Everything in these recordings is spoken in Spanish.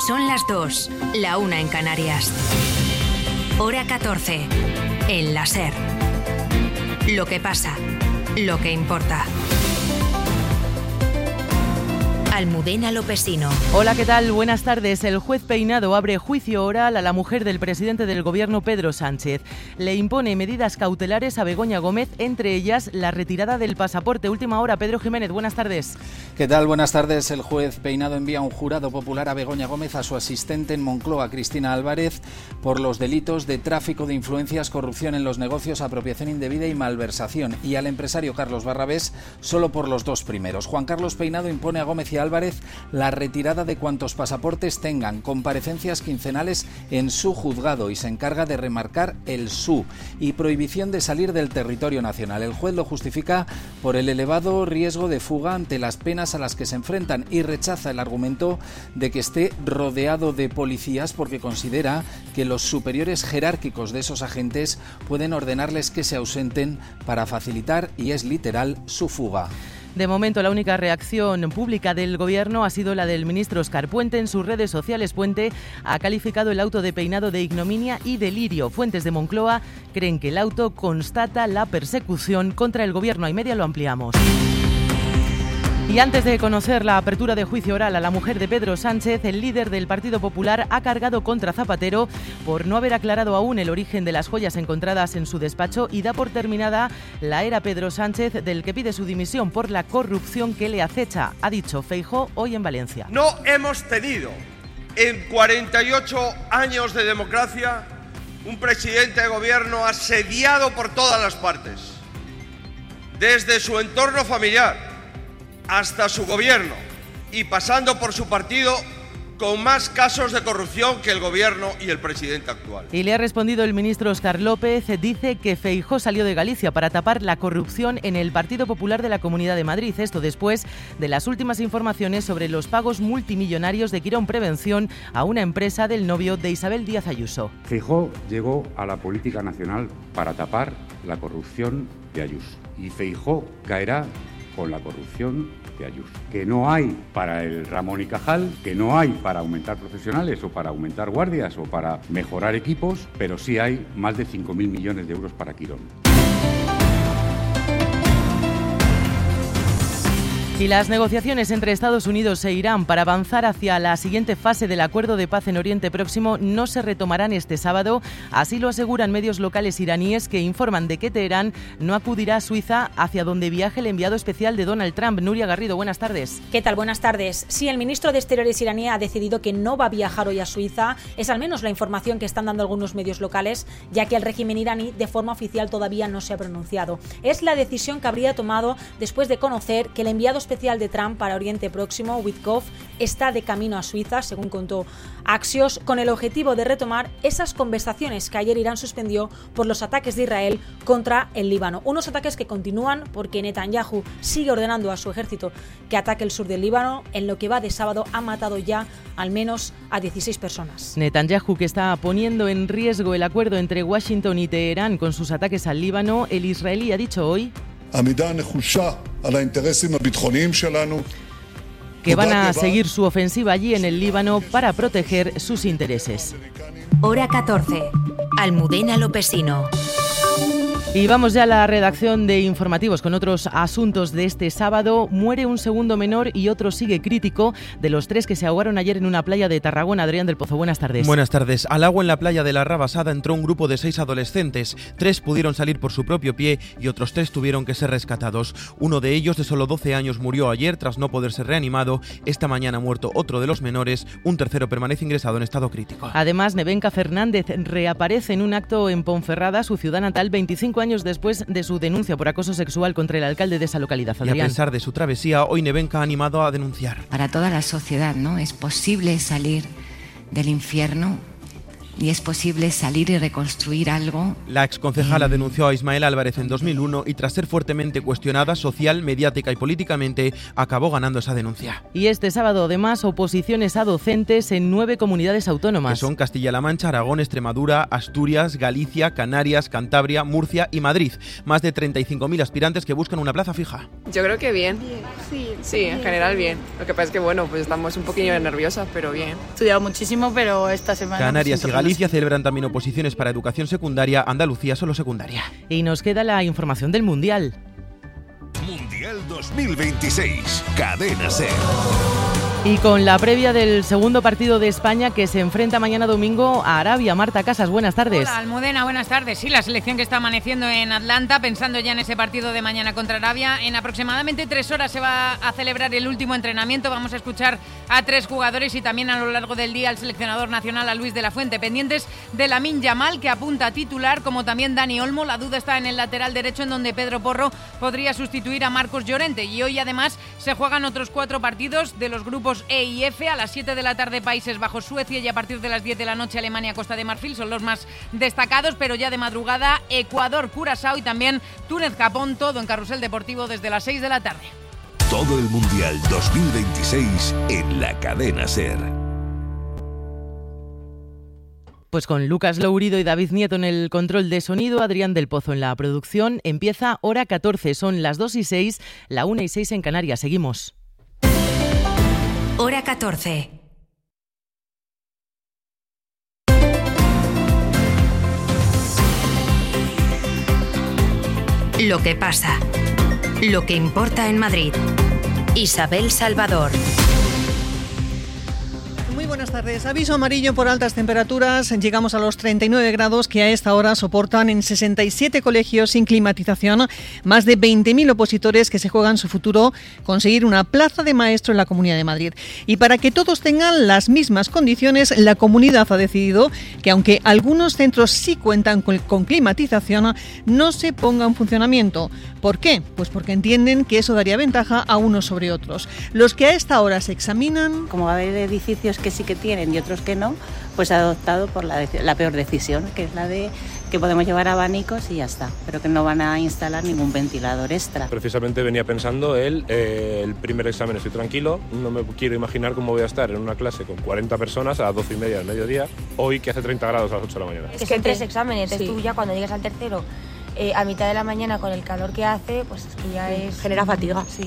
Son las 2, la 1 en Canarias. Hora 14, en la SER. Lo que pasa, lo que importa. Almudena Lopesino. Hola, ¿qué tal? Buenas tardes. El juez Peinado abre juicio oral a la mujer del presidente del Gobierno, Pedro Sánchez. Le impone medidas cautelares a Begoña Gómez, entre ellas la retirada del pasaporte. Última hora, Pedro Jiménez, buenas tardes. ¿Qué tal? Buenas tardes. El juez Peinado envía un jurado popular a Begoña Gómez, a su asistente en Moncloa, Cristina Álvarez, por los delitos de tráfico de influencias, corrupción en los negocios, apropiación indebida y malversación, y al empresario Carlos Barrabés solo por los dos primeros. Juan Carlos Peinado impone a Gómez y Álvarez la retirada de cuantos pasaportes tengan, comparecencias quincenales en su juzgado, y se encarga de remarcar el su, y prohibición de salir del territorio nacional. El juez lo justifica por el elevado riesgo de fuga ante las penas a las que se enfrentan, y rechaza el argumento de que esté rodeado de policías, porque considera que los superiores jerárquicos de esos agentes pueden ordenarles que se ausenten para facilitar, y es literal, su fuga. De momento, la única reacción pública del Gobierno ha sido la del ministro Óscar Puente. En sus redes sociales, Puente ha calificado el auto de Peinado de ignominia y delirio. Fuentes de Moncloa creen que el auto constata la persecución contra el Gobierno. A y media lo ampliamos. Y antes de conocer la apertura de juicio oral a la mujer de Pedro Sánchez, el líder del Partido Popular ha cargado contra Zapatero por no haber aclarado aún el origen de las joyas encontradas en su despacho, y da por terminada la era Pedro Sánchez, del que pide su dimisión por la corrupción que le acecha. Ha dicho Feijóo hoy en Valencia. No hemos tenido en 48 años de democracia un presidente de gobierno asediado por todas las partes, desde su entorno familiar hasta su gobierno y pasando por su partido, con más casos de corrupción que el gobierno y el presidente actual. Y le ha respondido el ministro Óscar López. Dice que Feijóo salió de Galicia para tapar la corrupción en el Partido Popular de la Comunidad de Madrid. Esto después de las últimas informaciones sobre los pagos multimillonarios de Quirón Prevención a una empresa del novio de Isabel Díaz Ayuso. Feijóo llegó a la política nacional para tapar la corrupción de Ayuso, y Feijóo caerá con la corrupción de Ayuso. Que no hay para el Ramón y Cajal, que no hay para aumentar profesionales o para aumentar guardias o para mejorar equipos, pero sí hay más de 5.000 millones de euros para Quirón. Y las negociaciones entre Estados Unidos e Irán para avanzar hacia la siguiente fase del acuerdo de paz en Oriente Próximo no se retomarán este sábado. Así lo aseguran medios locales iraníes, que informan de que Teherán no acudirá a Suiza, hacia donde viaje el enviado especial de Donald Trump. Nuria Garrido, buenas tardes. ¿Qué tal? Buenas tardes. Sí, el ministro de Exteriores iraní ha decidido que no va a viajar hoy a Suiza. Es al menos la información que están dando algunos medios locales, ya que el régimen iraní de forma oficial todavía no se ha pronunciado. Es la decisión que habría tomado después de conocer que el enviado especial de Trump para Oriente Próximo, Witkoff, está de camino a Suiza, según contó Axios, con el objetivo de retomar esas conversaciones que ayer Irán suspendió por los ataques de Israel contra el Líbano. Unos ataques que continúan porque Netanyahu sigue ordenando a su ejército que ataque el sur del Líbano. En lo que va de sábado ha matado ya al menos a 16 personas. Netanyahu, que está poniendo en riesgo el acuerdo entre Washington y Teherán con sus ataques al Líbano. El israelí ha dicho hoy que van a seguir su ofensiva allí en el Líbano para proteger sus intereses. Hora 14. Almudena Lopesino. Y vamos ya a la redacción de informativos con otros asuntos de este sábado. Muere un segundo menor y otro sigue crítico, de los 3 que se ahogaron ayer en una playa de Tarragona. Adrián del Pozo, buenas tardes. Buenas tardes. Al agua en la playa de la Rabasada entró un grupo de 6 adolescentes. 3 pudieron salir por su propio pie y otros 3 tuvieron que ser rescatados. Uno de ellos, de solo 12 años, murió ayer tras no poder ser reanimado. Esta mañana ha muerto otro de los menores. Un tercero permanece ingresado en estado crítico. Además, Nevenka Fernández reaparece en un acto en Ponferrada, su ciudad natal, 25 años después de su denuncia por acoso sexual contra el alcalde de esa localidad. Adrián. Y a pesar de su travesía, hoy Nevenka ha animado a denunciar. Para toda la sociedad, ¿no? Es posible salir del infierno y es posible salir y reconstruir algo. La exconcejala denunció a Ismael Álvarez en 2001 y tras ser fuertemente cuestionada social, mediática y políticamente, acabó ganando esa denuncia. Y este sábado, además, oposiciones a docentes en 9 comunidades autónomas. Que son Castilla-La Mancha, Aragón, Extremadura, Asturias, Galicia, Canarias, Cantabria, Murcia y Madrid. Más de 35.000 aspirantes que buscan una plaza fija. Yo creo que bien. Sí, en general bien. Lo que pasa es que, bueno, pues estamos un poquillo nerviosas, pero bien. He estudiado muchísimo, pero esta semana... Canarias y Galicia celebran también oposiciones para educación secundaria, Andalucía solo secundaria. Y nos queda la información del Mundial. Mundial 2026, Cadena SER. Y con la previa del segundo partido de España que se enfrenta mañana domingo a Arabia. Marta Casas, buenas tardes. Hola, Almudena, buenas tardes. Sí, la selección que está amaneciendo en Atlanta, pensando ya en ese partido de mañana contra Arabia. En aproximadamente 3 horas se va a celebrar el último entrenamiento. Vamos a escuchar a 3 jugadores y también a lo largo del día al seleccionador nacional, a Luis de la Fuente. Pendientes de Lamine Yamal, que apunta a titular, como también Dani Olmo. La duda está en el lateral derecho, en donde Pedro Porro podría sustituir a Marcos Llorente. Y hoy además se juegan otros 4 partidos de los grupos E y F. A las 7 de la tarde Países Bajos, Suecia, y a partir de las 10 de la noche Alemania, Costa de Marfil. Son los más destacados, pero ya de madrugada Ecuador, Curazao y también Túnez, Japón. Todo en Carrusel Deportivo desde las 6 de la tarde. Todo el Mundial 2026 en la Cadena SER. Pues con Lucas Lourido y David Nieto en el control de sonido, Adrián del Pozo en la producción. Empieza hora 14, son las 2:06, la 1:06 en Canarias. Seguimos. Hora 14. Lo que pasa. Lo que importa en Madrid. Isabel Salvador. Muy buenas tardes. Aviso amarillo por altas temperaturas. Llegamos a los 39 grados que a esta hora soportan en 67 colegios sin climatización más de 20.000 opositores que se juegan su futuro conseguir una plaza de maestro en la Comunidad de Madrid. Y para que todos tengan las mismas condiciones, la comunidad ha decidido que aunque algunos centros sí cuentan con climatización, no se ponga en funcionamiento. ¿Por qué? Pues porque entienden que eso daría ventaja a unos sobre otros. Los que a esta hora se examinan... Como va a haber edificios que sí que tienen y otros que no, pues ha adoptado por la peor decisión, que es la de que podemos llevar abanicos y ya está, pero que no van a instalar ningún ventilador extra. Precisamente venía pensando el primer examen estoy tranquilo, no me quiero imaginar cómo voy a estar en una clase con 40 personas a las 12:30 del mediodía, hoy que hace 30 grados a las 8 de la mañana. Es que son 3 exámenes, sí. Tú ya cuando llegues al tercero, a mitad de la mañana con el calor que hace, pues es que ya genera fatiga. Sí.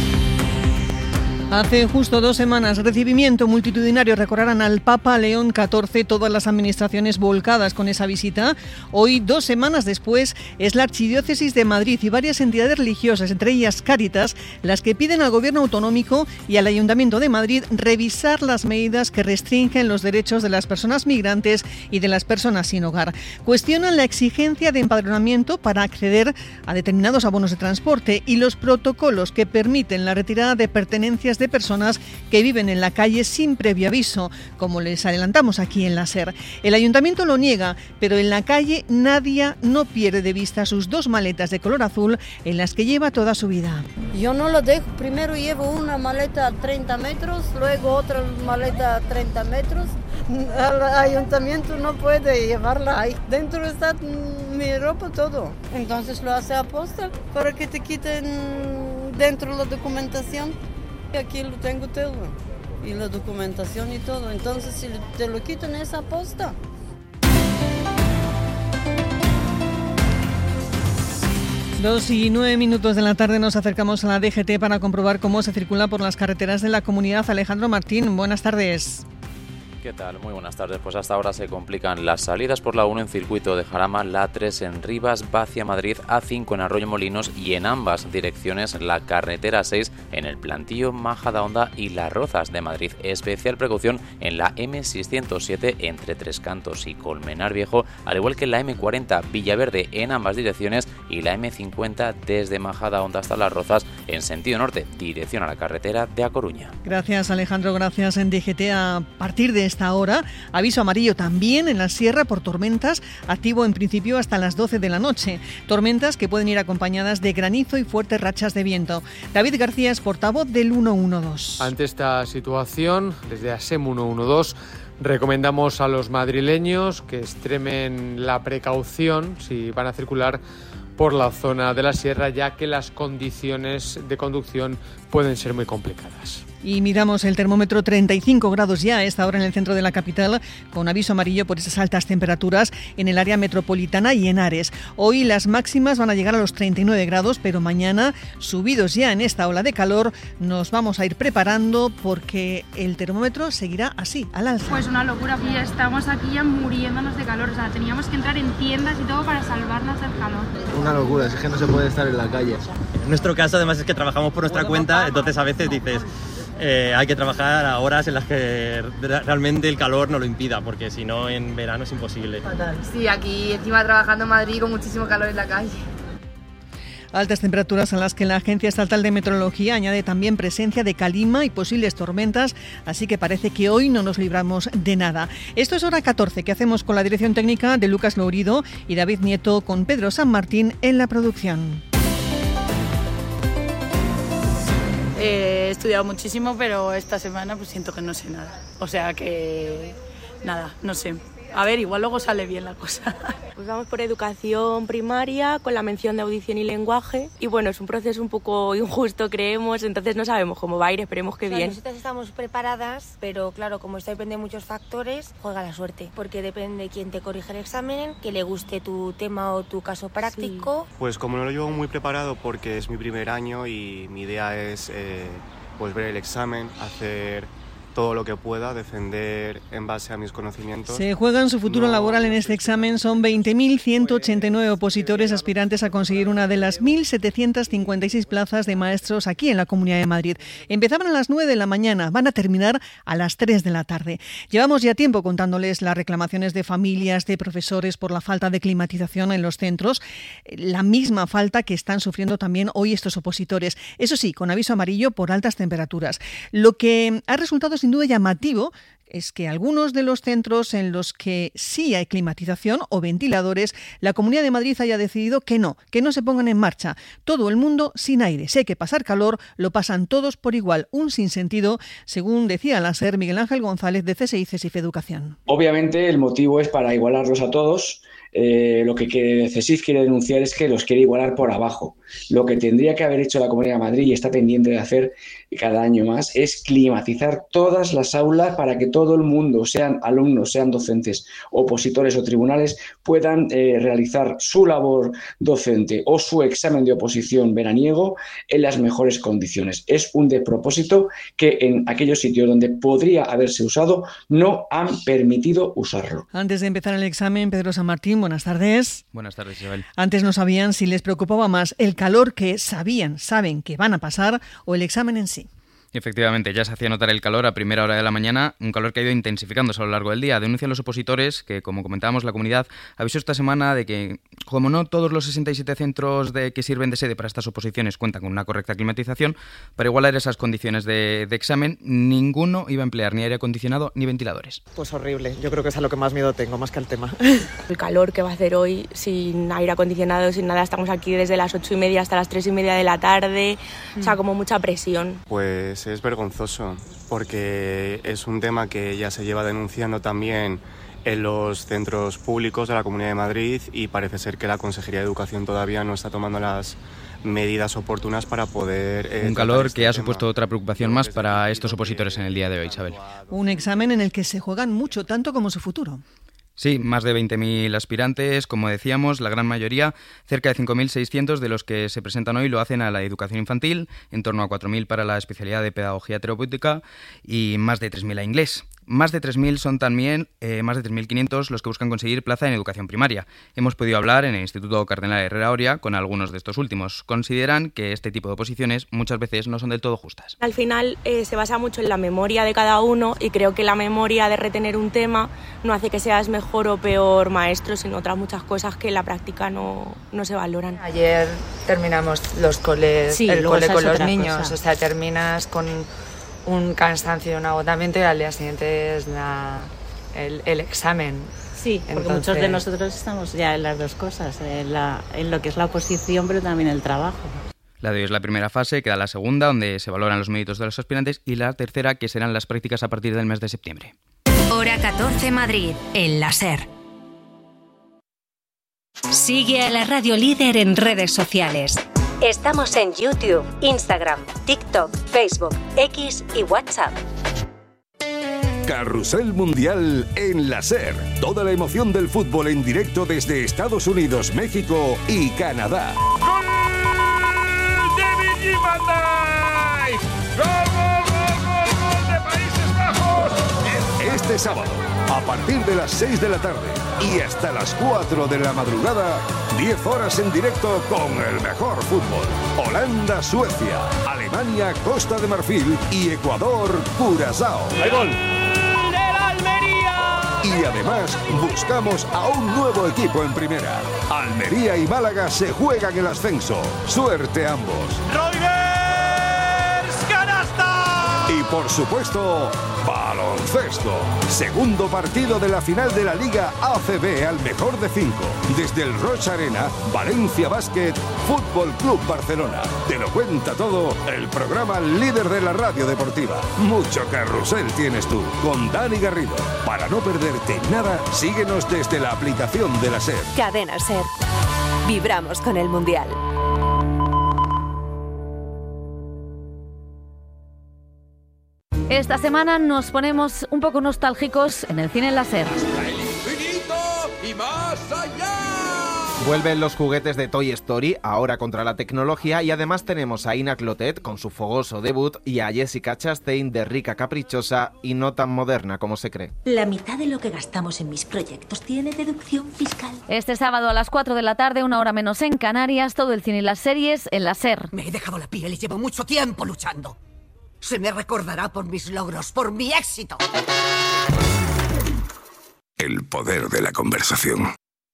Hace justo 2 semanas, recibimiento multitudinario, recorrerán al Papa León XIV, todas las administraciones volcadas con esa visita. Hoy, 2 semanas después, es la Archidiócesis de Madrid y varias entidades religiosas, entre ellas Cáritas, las que piden al Gobierno autonómico y al Ayuntamiento de Madrid revisar las medidas que restringen los derechos de las personas migrantes y de las personas sin hogar. Cuestionan la exigencia de empadronamiento para acceder a determinados abonos de transporte y los protocolos que permiten la retirada de pertenencias de personas que viven en la calle sin previo aviso, como les adelantamos aquí en la SER. El ayuntamiento lo niega, pero en la calle Nadia no pierde de vista sus 2 maletas de color azul en las que lleva toda su vida. Yo no lo dejo, primero llevo una maleta a 30 metros, luego otra maleta a 30 metros. El ayuntamiento no puede llevarla ahí. Dentro está mi ropa, todo. Entonces lo hace aposta para que te quiten dentro la documentación. Aquí lo tengo todo, y la documentación y todo, entonces si te lo quitan es aposta. Dos y 9 minutos de la tarde nos acercamos a la DGT para comprobar cómo se circula por las carreteras de la comunidad. Alejandro Martín, buenas tardes. ¿Qué tal? Muy buenas tardes. Pues hasta ahora se complican las salidas por la 1 en Circuito de Jarama, la 3 en Rivas, va hacia Madrid, A5 en Arroyo Molinos y en ambas direcciones la carretera 6 en el Plantío, Majadahonda y Las Rozas de Madrid. Especial precaución en la M607 entre Tres Cantos y Colmenar Viejo, al igual que la M40 Villaverde en ambas direcciones y la M50 desde Majadahonda hasta Las Rozas en sentido norte, dirección a la carretera de A Coruña. Gracias, Alejandro. Gracias. En DGT, a partir de esta hora, aviso amarillo también en la sierra por tormentas, activo en principio hasta las 12 de la noche. Tormentas que pueden ir acompañadas de granizo y fuertes rachas de viento. David García es portavoz del 112. Ante esta situación, desde ASEM 112 Recomendamos a los madrileños que extremen la precaución si van a circular por la zona de la sierra, ya que las condiciones de conducción pueden ser muy complicadas. Y miramos el termómetro, 35 grados ya a esta hora en el centro de la capital, con aviso amarillo por esas altas temperaturas en el área metropolitana y en Ares. Hoy las máximas van a llegar a los 39 grados, pero mañana, subidos ya en esta ola de calor, nos vamos a ir preparando porque el termómetro seguirá así, al alza. Pues una locura, ya estamos aquí ya muriéndonos de calor, o sea, teníamos que entrar en tiendas y todo para salvarnos del calor. Una locura, es que no se puede estar en la calle. En nuestro caso, además, es que trabajamos por nuestra cuenta, entonces a veces dices... hay que trabajar a horas en las que realmente el calor no lo impida, porque si no en verano es imposible. Sí, aquí encima trabajando en Madrid con muchísimo calor en la calle. Altas temperaturas a las que la Agencia Estatal de Meteorología añade también presencia de calima y posibles tormentas, así que parece que hoy no nos libramos de nada. Esto es Hora 14, que hacemos con la dirección técnica de Lucas Lourido y David Nieto, con Pedro San Martín en la producción. He estudiado muchísimo, pero esta semana pues siento que no sé nada. O sea que nada, no sé. A ver, igual luego sale bien la cosa. Pues vamos por educación primaria con la mención de audición y lenguaje. Y bueno, es un proceso un poco injusto, creemos, entonces no sabemos cómo va a ir, esperemos que bien. Nosotras estamos preparadas, pero claro, como esto depende de muchos factores, juega la suerte. Porque depende de quién te corrige el examen, que le guste tu tema o tu caso práctico. Sí. Pues como no lo llevo muy preparado porque es mi primer año y mi idea es pues ver el examen, hacer todo lo que pueda, defender en base a mis conocimientos. Se juegan su futuro laboral en este examen. Son 20.189 opositores aspirantes a conseguir una de las 1.756 plazas de maestros aquí en la Comunidad de Madrid. Empezaban a las 9 de la mañana, van a terminar a las 3 de la tarde. Llevamos ya tiempo contándoles las reclamaciones de familias, de profesores por la falta de climatización en los centros, la misma falta que están sufriendo también hoy estos opositores. Eso sí, con aviso amarillo por altas temperaturas. Lo que ha resultado sin duda llamativo es que algunos de los centros en los que sí hay climatización o ventiladores, la Comunidad de Madrid haya decidido que no se pongan en marcha. Todo el mundo sin aire. Si hay que pasar calor, lo pasan todos por igual. Un sinsentido, según decía la SER Miguel Ángel González de CSI CESIF Educación. Obviamente el motivo es para igualarlos a todos. Lo que CESIF quiere denunciar es que los quiere igualar por abajo. Lo que tendría que haber hecho la Comunidad de Madrid y está pendiente de hacer cada año más es climatizar todas las aulas para que todo el mundo, sean alumnos, sean docentes, opositores o tribunales, puedan realizar su labor docente o su examen de oposición veraniego en las mejores condiciones. Es un despropósito que en aquellos sitios donde podría haberse usado no han permitido usarlo. Antes de empezar el examen, Pedro San Martín, buenas tardes. Buenas tardes, Isabel. Antes no sabían si les preocupaba más el calor que saben que van a pasar o el examen en sí. Efectivamente, ya se hacía notar el calor a primera hora de la mañana, un calor que ha ido intensificándose a lo largo del día. Denuncian los opositores que, como comentábamos, la comunidad avisó esta semana de que, como no todos los 67 centros que sirven de sede para estas oposiciones cuentan con una correcta climatización, para igualar esas condiciones de examen, ninguno iba a emplear ni aire acondicionado ni ventiladores. Pues horrible, yo creo que es a lo que más miedo tengo, más que al tema. El calor que va a hacer hoy, sin aire acondicionado, sin nada, estamos aquí desde las 8:30 hasta las 3:30 de la tarde, o sea, como mucha presión. Pues es vergonzoso, porque es un tema que ya se lleva denunciando también en los centros públicos de la Comunidad de Madrid y parece ser que la Consejería de Educación todavía no está tomando las medidas oportunas para poder... un calor que ha supuesto otra preocupación más para estos opositores en el día de hoy, Isabel. Un examen en el que se juegan mucho, tanto como su futuro. Sí, más de 20.000 aspirantes, como decíamos, la gran mayoría, cerca de 5.600 de los que se presentan hoy lo hacen a la educación infantil, en torno a 4.000 para la especialidad de pedagogía terapéutica y más de 3.000 a inglés. Más de 3.000 son también más de 3.500 los que buscan conseguir plaza en educación primaria. Hemos podido hablar en el Instituto Cardenal Herrera Oria con algunos de estos últimos. Consideran que este tipo de oposiciones muchas veces no son del todo justas. Al final se basa mucho en la memoria de cada uno y creo que la memoria de retener un tema no hace que seas mejor o peor maestro, sino otras muchas cosas que en la práctica no se valoran. Ayer terminamos los coles, sí, el cole con los niños, cosa. O sea, terminas con un cansancio y un agotamiento y al día siguiente es el examen. Sí, porque entonces, muchos de nosotros estamos ya en las dos cosas, en lo que es la oposición, pero también el trabajo. La de hoy es la primera fase, queda la segunda, donde se valoran los méritos de los aspirantes, y la tercera, que serán las prácticas a partir del mes de septiembre. Hora 14 Madrid, en la SER. Sigue a la Radio Líder en redes sociales. Estamos en YouTube, Instagram, TikTok, Facebook, X y WhatsApp. Carrusel Mundial en la SER. Toda la emoción del fútbol en directo desde Estados Unidos, México y Canadá. ¡Gol de Virgil van Dijk! ¡Gol de Países Bajos! Este sábado, a partir de las 6 de la tarde y hasta las 4 de la madrugada, 10 horas en directo con el mejor fútbol. Holanda, Suecia, Alemania, Costa de Marfil y Ecuador, Curazao. ¡Hay gol! Y además buscamos a un nuevo equipo en primera. Almería y Málaga se juegan el ascenso. Suerte a ambos. ¡Roigers, canasta! Y por supuesto, baloncesto. Segundo partido de la final de la Liga ACB al mejor de 5. Desde el Roig Arena, Valencia Basket, Fútbol Club Barcelona. Te lo cuenta todo el programa líder de la radio deportiva. Mucho carrusel tienes tú, con Dani Garrido. Para no perderte nada, síguenos desde la aplicación de la SER. Cadena SER. Vibramos con el Mundial. Esta semana nos ponemos un poco nostálgicos en el cine en la SER. ¡Hasta el infinito y más allá! Vuelven los juguetes de Toy Story, ahora contra la tecnología, y además tenemos a Ina Clotet con su fogoso debut y a Jessica Chastain de rica caprichosa y no tan moderna como se cree. La mitad de lo que gastamos en mis proyectos tiene deducción fiscal. Este sábado a las 4 de la tarde, 1 hora menos en Canarias, todo el cine y las series en la SER. Me he dejado la piel y llevo mucho tiempo luchando. Se me recordará por mis logros, por mi éxito. El poder de la conversación.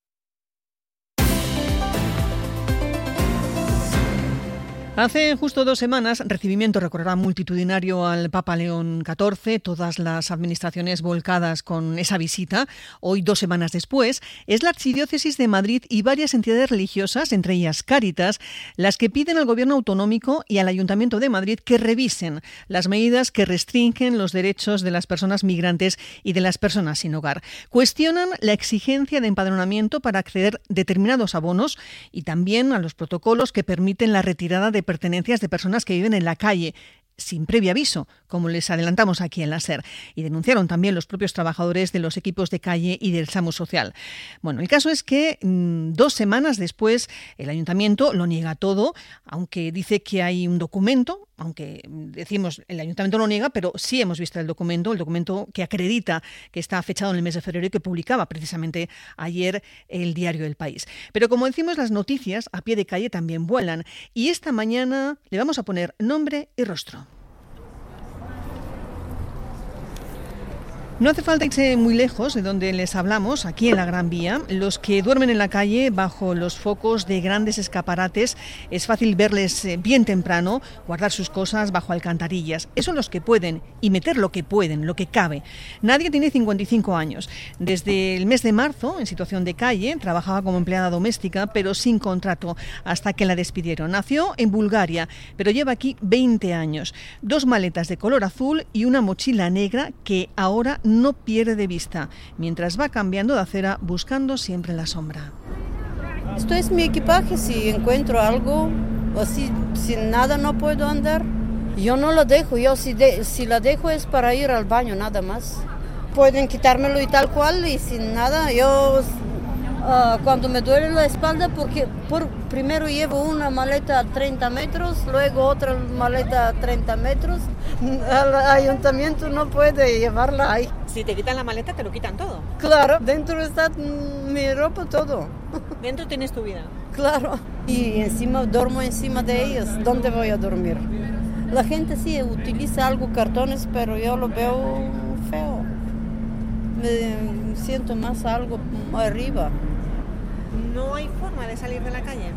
Hace justo 2 semanas, recibimiento, recordará, multitudinario al Papa León XIV, todas las administraciones volcadas con esa visita. Hoy, 2 semanas después, es la Archidiócesis de Madrid y varias entidades religiosas, entre ellas Cáritas, las que piden al Gobierno autonómico y al Ayuntamiento de Madrid que revisen las medidas que restringen los derechos de las personas migrantes y de las personas sin hogar. Cuestionan la exigencia de empadronamiento para acceder a determinados abonos y también a los protocolos que permiten la retirada de pertenencias de personas que viven en la calle sin previo aviso, como les adelantamos aquí en la SER. Y denunciaron también los propios trabajadores de los equipos de calle y del SAMU social. Bueno, el caso es que 2 semanas después el ayuntamiento lo niega todo, aunque dice que hay un documento, aunque decimos el ayuntamiento lo niega, pero sí hemos visto el documento que acredita que está fechado en el mes de febrero y que publicaba precisamente ayer el diario El País. Pero como decimos, las noticias a pie de calle también vuelan y esta mañana le vamos a poner nombre y rostro. No hace falta irse muy lejos de donde les hablamos, aquí en la Gran Vía. Los que duermen en la calle bajo los focos de grandes escaparates, es fácil verles bien temprano guardar sus cosas bajo alcantarillas. Esos son los que pueden y meter lo que pueden, lo que cabe. Nadia tiene 55 años. Desde el mes de marzo, en situación de calle, trabajaba como empleada doméstica, pero sin contrato, hasta que la despidieron. Nació en Bulgaria, pero lleva aquí 20 años. 2 maletas de color azul y una mochila negra que ahora no pierde de vista, mientras va cambiando de acera buscando siempre la sombra. Esto es mi equipaje, si encuentro algo, o si sin nada no puedo andar, yo no lo dejo, si la dejo es para ir al baño nada más. Pueden quitármelo y tal cual y sin nada, yo cuando me duele la espalda, porque primero llevo una maleta a 30 metros, luego otra maleta a 30 metros, al ayuntamiento no puede llevarla ahí. Si te quitan la maleta, te lo quitan todo. Claro, dentro está mi ropa, todo. Dentro tienes tu vida. Claro, y encima duermo encima de ellos, ¿dónde voy a dormir? La gente sí utiliza algo, cartones, pero yo lo veo feo. Me siento más algo arriba. ¿No hay forma de salir de la calle?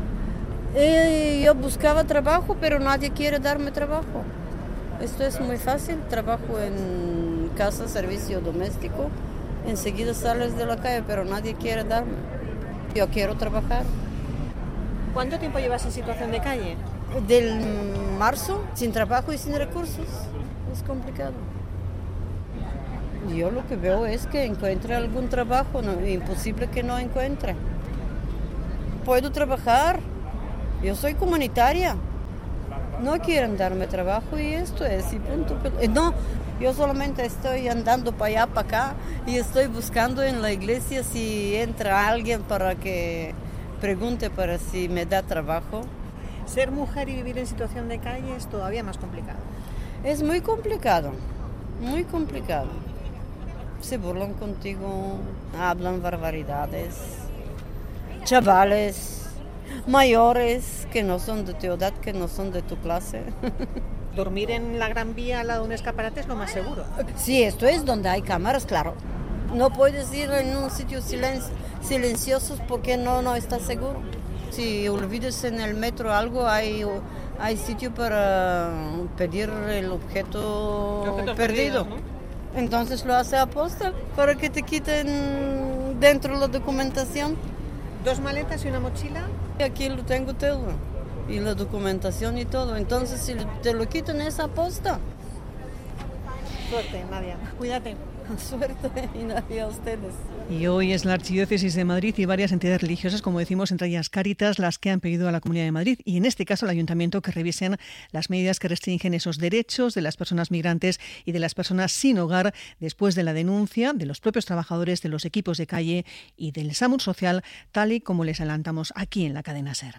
Yo buscaba trabajo, pero nadie quiere darme trabajo. Esto es muy fácil, trabajo en casa, servicio doméstico. Enseguida sales de la calle, pero nadie quiere darme. Yo quiero trabajar. ¿Cuánto tiempo llevas en situación de calle? Del marzo, sin trabajo y sin recursos. Es complicado. Yo lo que veo es que encuentre algún trabajo, no, imposible que no encuentre. Puedo trabajar, yo soy comunitaria, no quieren darme trabajo y esto es, y punto. No, yo solamente estoy andando para allá, para acá, y estoy buscando en la iglesia si entra alguien para que pregunte para si me da trabajo. Ser mujer y vivir en situación de calle es todavía más complicado. Es muy complicado, muy complicado. Se burlan contigo, hablan barbaridades. Chavales, mayores que no son de tu edad, que no son de tu clase. Dormir en la Gran Vía al lado de un escaparate es lo más seguro. Sí, esto es donde hay cámaras, claro. No puedes ir en un sitio silencioso porque no estás seguro. Si olvides en el metro algo, hay sitio para pedir el objeto perdido. ¿No? Entonces lo hace aposta para que te quiten dentro la documentación. 2 maletas y una mochila. Y aquí lo tengo todo. Y la documentación y todo. Entonces si te lo quitan es aposta. Suerte, Nadia. Cuídate. Suerte y Nadia a ustedes. Y hoy es la Archidiócesis de Madrid y varias entidades religiosas, como decimos, entre ellas Cáritas, las que han pedido a la Comunidad de Madrid y en este caso al Ayuntamiento que revisen las medidas que restringen esos derechos de las personas migrantes y de las personas sin hogar después de la denuncia de los propios trabajadores de los equipos de calle y del SAMUR social, tal y como les adelantamos aquí en la cadena SER.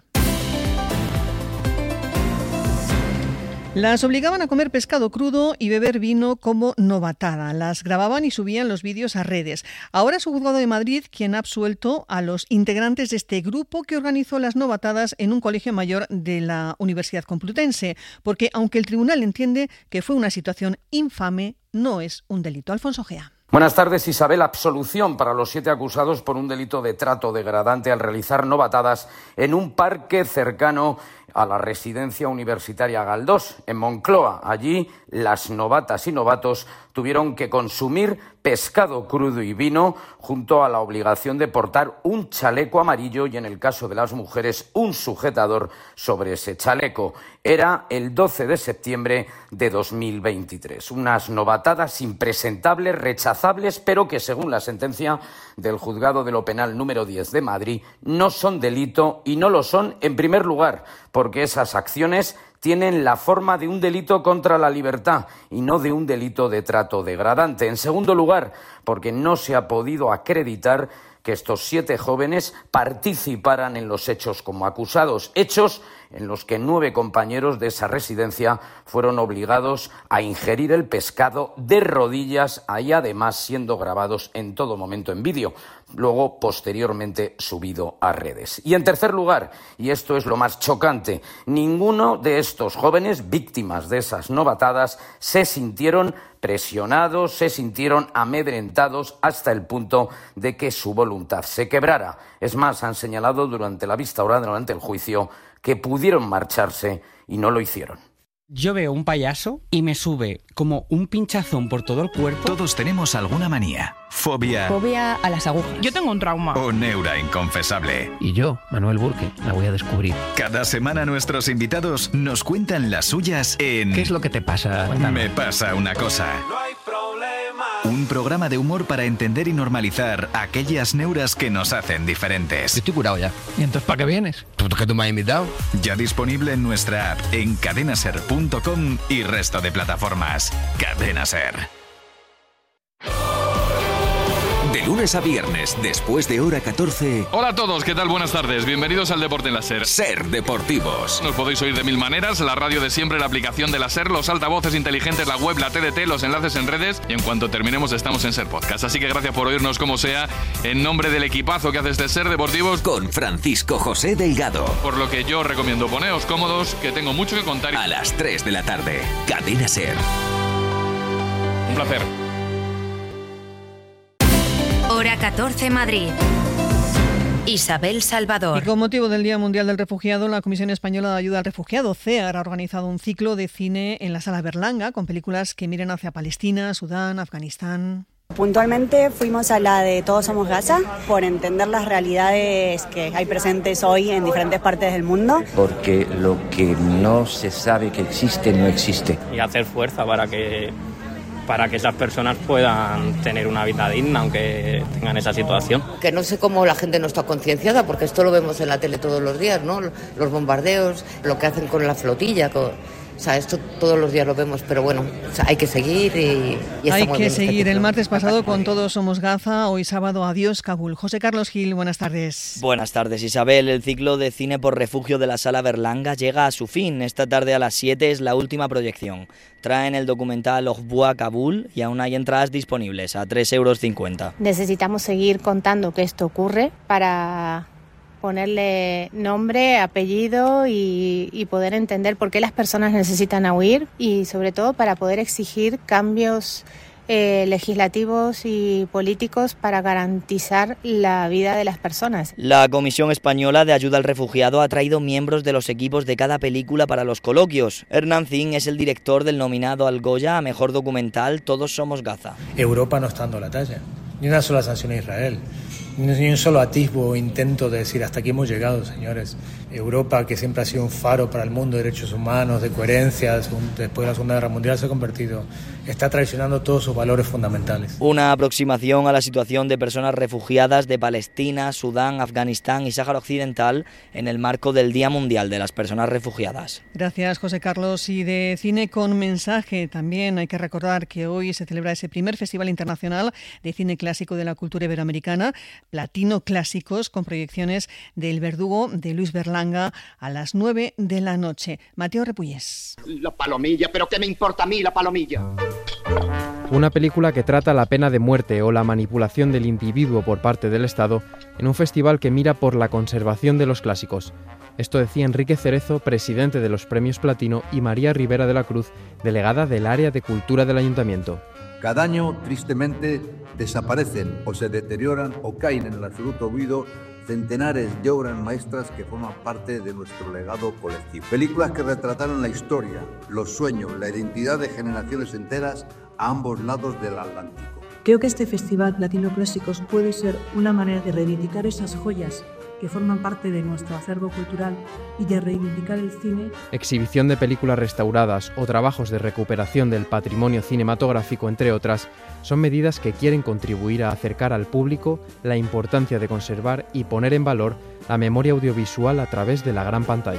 Las obligaban a comer pescado crudo y beber vino como novatada. Las grababan y subían los vídeos a redes. Ahora es el Juzgado de Madrid quien ha absuelto a los integrantes de este grupo que organizó las novatadas en un colegio mayor de la Universidad Complutense, porque aunque el tribunal entiende que fue una situación infame, no es un delito. Alfonso Gea. Buenas tardes, Isabel. Absolución para los 7 acusados por un delito de trato degradante al realizar novatadas en un parque cercano a la residencia universitaria Galdós, en Moncloa. Allí, las novatas y novatos tuvieron que consumir pescado crudo y vino, junto a la obligación de portar un chaleco amarillo y, en el caso de las mujeres, un sujetador sobre ese chaleco. Era el 12 de septiembre de 2023. Unas novatadas impresentables, rechazables, pero que, según la sentencia del Juzgado de lo Penal número 10 de Madrid, no son delito y no lo son, en primer lugar, porque esas acciones tienen la forma de un delito contra la libertad y no de un delito de trato degradante. En segundo lugar, porque no se ha podido acreditar que estos 7 jóvenes participaran en los hechos como acusados, hechos en los que 9 compañeros de esa residencia fueron obligados a ingerir el pescado de rodillas y además siendo grabados en todo momento en vídeo, luego posteriormente subido a redes. Y en tercer lugar, y esto es lo más chocante, ninguno de estos jóvenes víctimas de esas novatadas se sintieron presionados, se sintieron amedrentados hasta el punto de que su voluntad se quebrara. Es más, han señalado durante la vista oral, durante el juicio, que pudieron marcharse y no lo hicieron. Yo veo un payaso y me sube como un pinchazón por todo el cuerpo. Todos tenemos alguna manía. Fobia. Fobia a las agujas. Yo tengo un trauma. O neura inconfesable. Y yo, Manuel Burke, la voy a descubrir. Cada semana nuestros invitados nos cuentan las suyas en... ¿Qué es lo que te pasa? Cuéntame. Me pasa una cosa. No hay problema. Un programa de humor para entender y normalizar aquellas neuras que nos hacen diferentes. Yo estoy curado ya. ¿Y entonces para qué vienes? ¿Tú que tú me has invitado? Ya disponible en nuestra app, en cadenaser.com y resto de plataformas. Cadena Ser. De lunes a viernes, después de hora 14... Hola a todos, ¿qué tal? Buenas tardes. Bienvenidos al Deporte en la SER. SER Deportivos. Nos podéis oír de 1000 maneras, la radio de siempre, la aplicación de la SER, los altavoces inteligentes, la web, la TDT, los enlaces en redes y en cuanto terminemos estamos en SER Podcast. Así que gracias por oírnos como sea, en nombre del equipazo que hace este SER Deportivos. Con Francisco José Delgado. Por lo que yo os recomiendo, poneos cómodos, que tengo mucho que contar. A las 3 de la tarde, Cadena SER. Un placer. Hora 14 Madrid. Isabel Salvador. Y con motivo del Día Mundial del Refugiado, la Comisión Española de Ayuda al Refugiado, CEAR, ha organizado un ciclo de cine en la Sala Berlanga con películas que miren hacia Palestina, Sudán, Afganistán. Puntualmente fuimos a la de Todos Somos Gaza por entender las realidades que hay presentes hoy en diferentes partes del mundo. Porque lo que no se sabe que existe, no existe. Y hacer fuerza para que para que esas personas puedan tener una vida digna aunque tengan esa situación. Que no sé cómo la gente no está concienciada, porque esto lo vemos en la tele todos los días, ¿no? Los bombardeos, lo que hacen con la flotilla, o sea, esto todos los días lo vemos, pero bueno, o sea, hay que seguir y hay que seguir. El martes pasado con Todos Somos Gaza, hoy sábado Adiós Kabul. José Carlos Gil, buenas tardes. Buenas tardes, Isabel. El ciclo de cine por refugio de la Sala Berlanga llega a su fin. Esta tarde a las 7 es la última proyección. Traen el documental Ojbua Kabul y aún hay entradas disponibles a 3,50 €. Necesitamos seguir contando que esto ocurre para ponerle nombre, apellido y poder entender por qué las personas necesitan huir y sobre todo para poder exigir cambios legislativos y políticos para garantizar la vida de las personas. La Comisión Española de Ayuda al Refugiado ha traído miembros de los equipos de cada película para los coloquios. Hernán Zin es el director del nominado al Goya a Mejor Documental Todos Somos Gaza. Europa no está dando la talla, ni una sola sanción a Israel. Ni un solo atisbo o intento de decir hasta aquí hemos llegado, señores. Europa, que siempre ha sido un faro para el mundo de derechos humanos, de coherencia, después de la Segunda Guerra Mundial está traicionando todos sus valores fundamentales. Una aproximación a la situación de personas refugiadas de Palestina, Sudán, Afganistán y Sáhara Occidental en el marco del Día Mundial de las Personas Refugiadas. Gracias, José Carlos. Y de cine con mensaje también hay que recordar que hoy se celebra ese primer Festival Internacional de Cine Clásico de la Cultura Iberoamericana, Platino Clásicos, con proyecciones del Verdugo de Luis Berlanga a las 9 de la noche. Mateo Repullés. La palomilla, ¿pero qué me importa a mí la palomilla? Una película que trata la pena de muerte o la manipulación del individuo por parte del Estado en un festival que mira por la conservación de los clásicos. Esto decía Enrique Cerezo, presidente de los Premios Platino, y María Rivera de la Cruz, delegada del área de cultura del Ayuntamiento. Cada año, tristemente, desaparecen o se deterioran o caen en el absoluto olvido centenares de obras maestras que forman parte de nuestro legado colectivo. Películas que retrataron la historia, los sueños, la identidad de generaciones enteras a ambos lados del Atlántico. Creo que este Festival Platino Clásicos puede ser una manera de reivindicar esas joyas que forman parte de nuestro acervo cultural y de reivindicar el cine. Exhibición de películas restauradas o trabajos de recuperación del patrimonio cinematográfico, entre otras, son medidas que quieren contribuir a acercar al público la importancia de conservar y poner en valor la memoria audiovisual a través de la gran pantalla.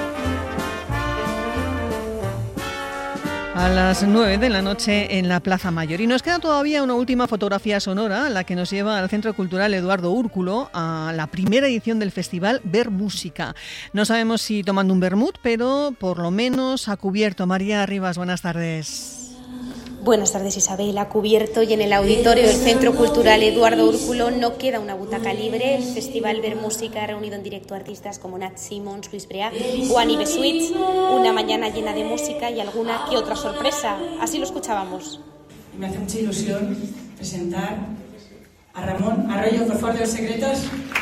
A las 9 de la noche en la Plaza Mayor. Y nos queda todavía una última fotografía sonora, la que nos lleva al Centro Cultural Eduardo Úrculo, a la primera edición del festival Ver Música. No sabemos si tomando un vermut, pero por lo menos ha cubierto. María Rivas, buenas tardes. Buenas tardes, Isabel. Ha cubierto y en el auditorio del Centro Cultural Eduardo Úrculo no queda una butaca libre. El Festival Ver Música ha reunido en directo artistas como Nat Simons, Luis Brea o Annie Bessuits. Una mañana llena de música y alguna que otra sorpresa. Así lo escuchábamos. Me hace mucha ilusión presentar a Ramón Arroyo, por favor, de Los Secretos.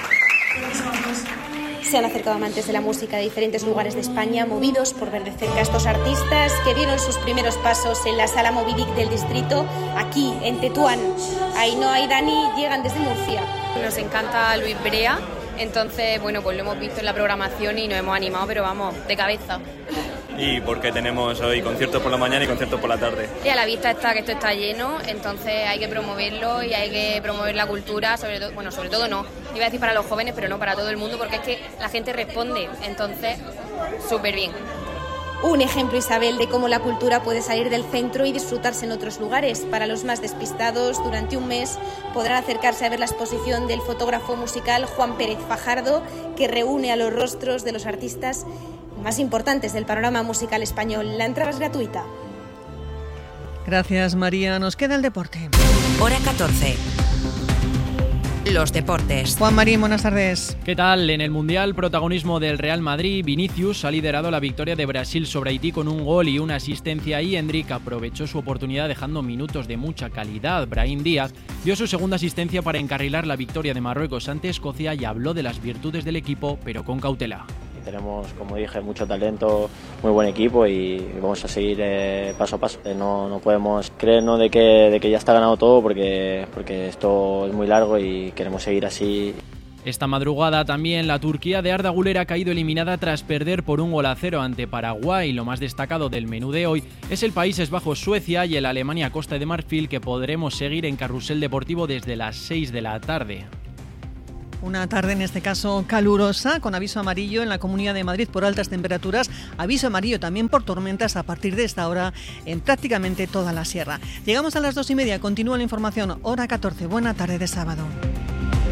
Se han acercado amantes de la música de diferentes lugares de España, movidos por ver de cerca a estos artistas que dieron sus primeros pasos en la Sala Movidic del distrito, aquí en Tetuán. Ainhoa y Dani llegan desde Murcia. Nos encanta Luis Brea, entonces, bueno, pues lo hemos visto en la programación y nos hemos animado, pero vamos, de cabeza. Y porque tenemos hoy conciertos por la mañana y conciertos por la tarde. Y a la vista está que esto está lleno, entonces hay que promoverlo y hay que promover la cultura, sobre todo no, iba a decir para los jóvenes, pero no para todo el mundo, porque es que la gente responde, entonces súper bien. Un ejemplo, Isabel, de cómo la cultura puede salir del centro y disfrutarse en otros lugares. Para los más despistados, durante un mes podrán acercarse a ver la exposición del fotógrafo musical Juan Pérez Fajardo, que reúne a los rostros de los artistas más importantes del panorama musical español. La entrada es gratuita. Gracias, María. Nos queda el deporte. Hora 14. Los deportes. Juan Marín, buenas tardes. ¿Qué tal? En el Mundial, protagonismo del Real Madrid, Vinicius ha liderado la victoria de Brasil sobre Haití con un gol y una asistencia y Endrick aprovechó su oportunidad dejando minutos de mucha calidad. Brahim Díaz dio su segunda asistencia para encarrilar la victoria de Marruecos ante Escocia y habló de las virtudes del equipo, pero con cautela. Tenemos, como dije, mucho talento, muy buen equipo y vamos a seguir paso a paso. No podemos creernos de que ya está ganado todo porque esto es muy largo y queremos seguir así. Esta madrugada también la Turquía de Arda Güler ha caído eliminada tras perder por 1-0 ante Paraguay. Lo más destacado del menú de hoy es el Países Bajos-Suecia y el Alemania-Costa de Marfil, que podremos seguir en Carrusel Deportivo desde las 6 de la tarde. Una tarde, en este caso, calurosa, con aviso amarillo en la Comunidad de Madrid por altas temperaturas, aviso amarillo también por tormentas a partir de esta hora en prácticamente toda la sierra. Llegamos a las 2:30, continúa la información, hora 14, buena tarde de sábado.